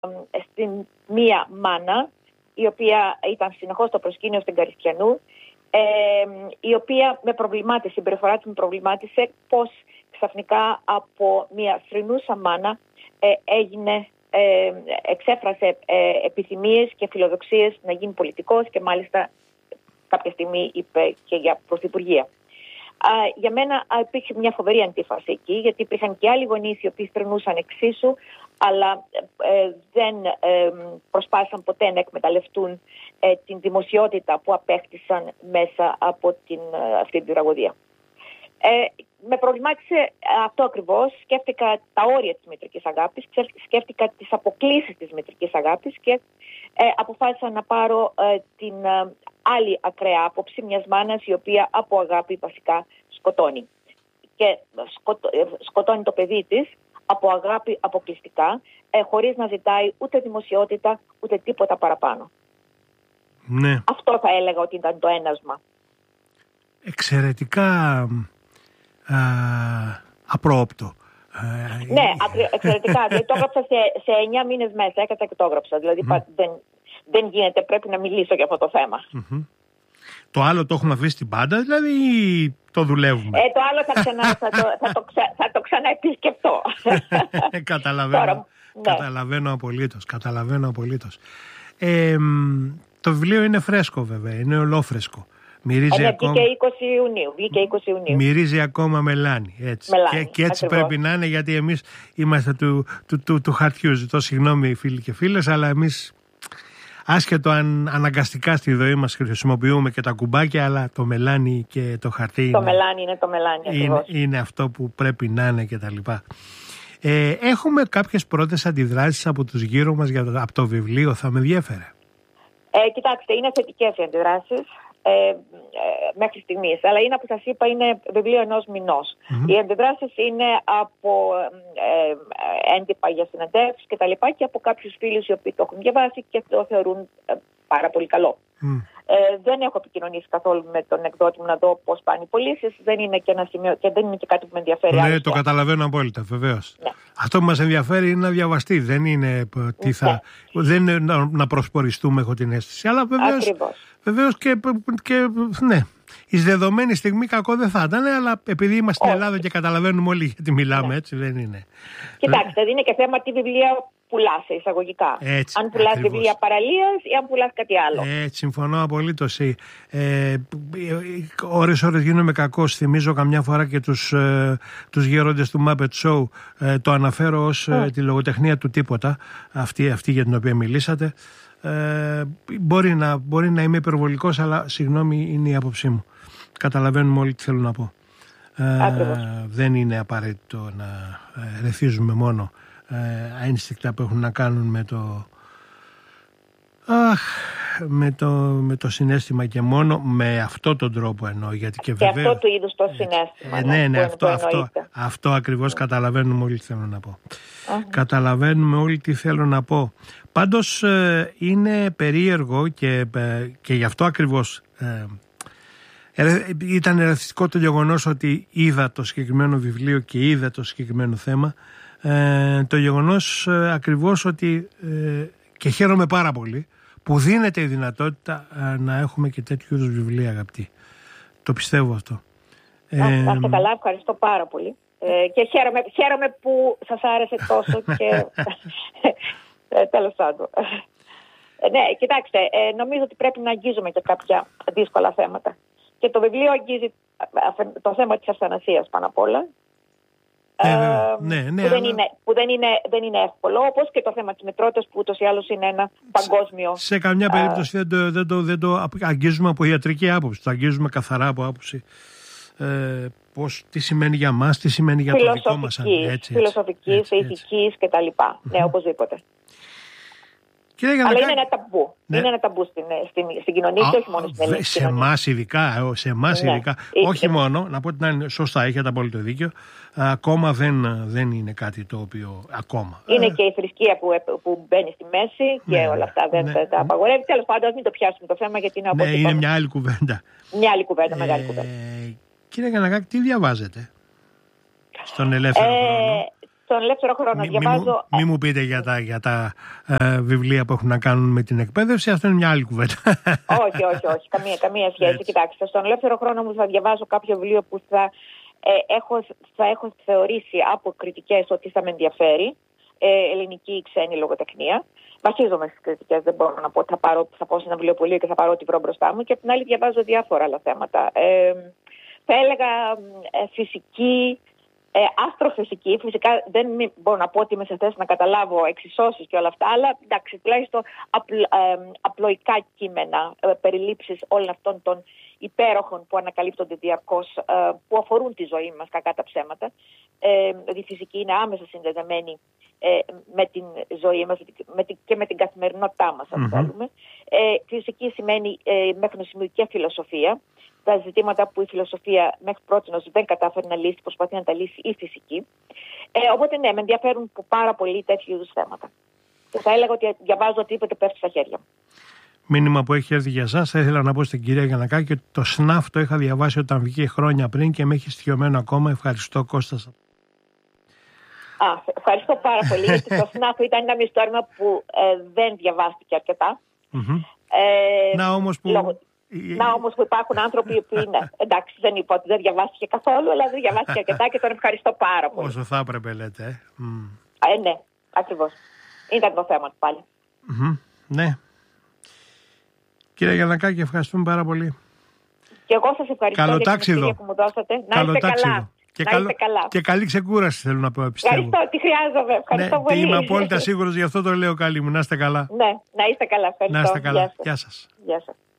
στην μία μάνα, η οποία ήταν συνεχώς στο προσκήνιο στην Καριστιανού, η οποία η συμπεριφορά της με προβλημάτισε πώς ξαφνικά από μια θρηνούσα μάνα εξέφρασε επιθυμίες και φιλοδοξίες να γίνει πολιτικός και μάλιστα κάποια στιγμή είπε και για πρωθυπουργία. Για μένα υπήρχε μια φοβερή αντίφαση εκεί, γιατί υπήρχαν και άλλοι γονείς οι οποίοι θρηνούσαν εξίσου, αλλά δεν προσπάθησαν ποτέ να εκμεταλλευτούν την δημοσιότητα που απέκτησαν μέσα από αυτή την τραγωδία. Με προβλημάτισε αυτό ακριβώς. Σκέφτηκα τα όρια της μητρικής αγάπης, σκέφτηκα τις αποκλίσεις της μητρικής αγάπης και αποφάσισα να πάρω την άλλη ακραία άποψη μιας μάνας η οποία από αγάπη βασικά σκοτώνει. Και σκοτώνει το παιδί της από αγάπη αποκλειστικά, χωρίς να ζητάει ούτε δημοσιότητα ούτε τίποτα παραπάνω. Ναι. Αυτό θα έλεγα ότι ήταν το ένασμα. Εξαιρετικά απρόοπτο. Ναι, εξαιρετικά. Το έγραψα σε 9 μήνες μέσα, έκατα και το έγραψα. Δηλαδή δεν γίνεται, πρέπει να μιλήσω για αυτό το θέμα. Το άλλο το έχουμε αφήσει στην πάντα, δηλαδή το δουλεύουμε? Το άλλο θα το ξαναεπισκεφτώ. Καταλαβαίνω. Τώρα, ναι. Καταλαβαίνω απολύτως. Το βιβλίο είναι φρέσκο βέβαια, είναι ολόφρεσκο. Μυρίζει ακόμα... Βγήκε 20 Ιουνίου. Μυρίζει ακόμα μελάνι. Έτσι. Και έτσι ακριβώς πρέπει να είναι, γιατί εμείς είμαστε του χαρτιού. Ζητώ συγγνώμη φίλοι και φίλες, αλλά εμείς άσχετο αν αναγκαστικά στη ζωή μας χρησιμοποιούμε και τα κουμπάκια, αλλά το μελάνι και το χαρτί είναι αυτό που πρέπει να είναι κτλ. Έχουμε κάποιες πρώτες αντιδράσεις από τους γύρω μας από το βιβλίο? Θα με ενδιέφερε. Κοιτάξτε, είναι θετικές οι αντιδράσεις μέχρι στιγμής, αλλά είναι, όπως σας είπα, είναι βιβλίο ενός μηνός. Οι αντιδράσεις είναι από έντυπα για συνεντεύξεις και τα λοιπά, και από κάποιους φίλους οι οποίοι το έχουν διαβάσει και το θεωρούν πάρα πολύ καλό. Δεν έχω επικοινωνήσει καθόλου με τον εκδότη μου να δω πώς πάνε οι πωλήσεις. Δεν είναι και ένα σημείο και δεν είναι και κάτι που με ενδιαφέρει. Ναι, το καταλαβαίνω απόλυτα, βεβαίως. Ναι. Αυτό που μας ενδιαφέρει είναι να διαβαστεί. Δεν είναι δεν είναι να προσποριστούμε, έχω την αίσθηση. Αλλά βεβαίως και ναι. Εις δεδομένη στιγμή κακό δεν θα ήταν, αλλά επειδή είμαστε στην Ελλάδα και καταλαβαίνουμε όλοι γιατί μιλάμε, έτσι δεν είναι. Κοιτάξτε, δεν είναι και θέμα τι βιβλία πουλάς εισαγωγικά. Έτσι, αν πουλάς βιβλία παραλίας ή αν πουλάς κάτι άλλο. Συμφωνώ απολύτως. Ώρες γίνομαι κακός. Θυμίζω καμιά φορά και τους γέροντες του Muppet Show. Το αναφέρω ως τη λογοτεχνία του τίποτα, αυτή για την οποία μιλήσατε. Μπορεί να είμαι υπερβολικός, αλλά συγγνώμη, είναι η άποψή μου. Καταλαβαίνουμε όλοι τι θέλω να πω. Δεν είναι απαραίτητο να ρεθίζουμε μόνο ένστικτα που έχουν να κάνουν με το συναίσθημα και μόνο, με αυτό τον τρόπο εννοώ. Γιατί και αυτό του είδους το συναίσθημα. Ναι, αυτό ακριβώς καταλαβαίνουμε όλοι τι θέλω να πω. Καταλαβαίνουμε όλοι τι θέλω να πω. Πάντως είναι περίεργο και γι' αυτό ακριβώς ήταν ερεθιστικό το γεγονός ότι είδα το συγκεκριμένο βιβλίο και είδα το συγκεκριμένο θέμα. Το γεγονός ακριβώς ότι και χαίρομαι πάρα πολύ που δίνεται η δυνατότητα να έχουμε και τέτοιου είδους βιβλία, αγαπητοί. Το πιστεύω αυτό. Να είστε καλά, ευχαριστώ πάρα πολύ. Και χαίρομαι που σας άρεσε τόσο και τέλος πάντων. Ναι, κοιτάξτε, νομίζω ότι πρέπει να αγγίζουμε και κάποια δύσκολα θέματα. Και το βιβλίο αγγίζει το θέμα της αυθανασίας πάνω απ' όλα. Που δεν είναι εύκολο, όπως και το θέμα της μητρότητας, που ούτως ή άλλως είναι ένα παγκόσμιο. Σε καμιά περίπτωση δεν το αγγίζουμε από ιατρική άποψη, το αγγίζουμε καθαρά από άποψη τι σημαίνει για μας, τι σημαίνει για το δικό μας. Φιλοσοφικής, ηθικής κτλ. Ναι, οπωσδήποτε. Αλλά είναι ένα ταμπού. Ναι. Είναι ένα ταμπού στην κοινωνία και όχι μόνο στην ελληνική κοινωνία. Σε εμάς ειδικά. Όχι μόνο, να πω ότι είναι σωστά, έχετε απόλυτο δίκιο. Ακόμα δεν είναι κάτι το οποίο ακόμα. Είναι και η θρησκεία που μπαίνει στη μέση και όλα αυτά δεν τα απαγορεύει. Τέλος πάντων, ας μην το πιάσουμε το θέμα, γιατί είναι μια άλλη κουβέντα. Μεγάλη κουβέντα. Κύριε Κανακάκη, τι διαβάζετε στον ελεύθερο χρόνο? στον ελεύθερο χρόνο διαβάζω. Μην μου πείτε για τα βιβλία που έχουν να κάνουν με την εκπαίδευση, αυτό είναι μια άλλη κουβέντα. Όχι. Καμία σχέση. Έτσι. Κοιτάξτε, στον ελεύθερο χρόνο μου θα διαβάζω κάποιο βιβλίο που θα έχω θεωρήσει από κριτικές ότι θα με ενδιαφέρει. Ελληνική ή ξένη λογοτεχνία. Βασίζομαι στις κριτικές, δεν μπορώ να πω ότι θα πάω σε ένα βιβλιοπωλείο και θα πάρω ό,τι βρω μπροστά μου. Και από την άλλη διαβάζω διάφορα άλλα θέματα. Θα έλεγα φυσική, αστροφυσική. Φυσικά δεν μπορώ να πω ότι είμαι σε θέση να καταλάβω εξισώσεις και όλα αυτά, αλλά εντάξει, τουλάχιστον απλοϊκά κείμενα, περιλήψεις όλων αυτών των υπέροχων που ανακαλύπτονται διαρκώς, που αφορούν τη ζωή μας, κακά τα ψέματα. Η φυσική είναι άμεσα συνδεδεμένη με την ζωή μας και με την καθημερινότητά μας, αν θέλουμε. Φυσική σημαίνει μέχρι ένα σημείο και φιλοσοφία. Τα ζητήματα που η φιλοσοφία μέχρι πρότινος δεν κατάφερε να λύσει, προσπαθεί να τα λύσει η φυσική. Οπότε ναι, με ενδιαφέρουν πάρα πολύ τέτοιου είδους θέματα. Και θα έλεγα ότι διαβάζω οτιδήποτε πέφτει στα χέρια μου. Μήνυμα που έχει έρθει για εσάς, θα ήθελα να πω στην κυρία Γιαννακάκη ότι το ΣΝΑΦ το είχα διαβάσει όταν βγήκε χρόνια πριν και με έχει στοιχειωμένο ακόμα. Ευχαριστώ, Κώστας. Ευχαριστώ πάρα πολύ, γιατί το ΣΝΑΦ ήταν ένα μυστόρημα που δεν διαβάστηκε αρκετά. Να όμως που υπάρχουν άνθρωποι που είναι. Εντάξει, δεν είπα ότι δεν διαβάστηκε καθόλου, αλλά δεν διαβάστηκε αρκετά και τον ευχαριστώ πάρα πολύ. Όσο θα έπρεπε, λέτε. Ναι, ακριβώς. Ήταν το θέμα του πάλι. Ναι. Κύριε Γιαννακάκη, ευχαριστούμε πάρα πολύ. Και εγώ σας ευχαριστώ για την ευκαιρία που μου δώσατε. Να είστε καλά. Και καλή ξεκούραση θέλω να πω, πιστεύω. Ευχαριστώ, τι χρειάζομαι. Ευχαριστώ πολύ. Είμαι απόλυτα σίγουρος, γι' αυτό το λέω, καλή μου. Να είστε καλά. Ναι, να είστε καλά. Ευχαριστώ. Να είστε καλά. Γεια σας. Γεια σας.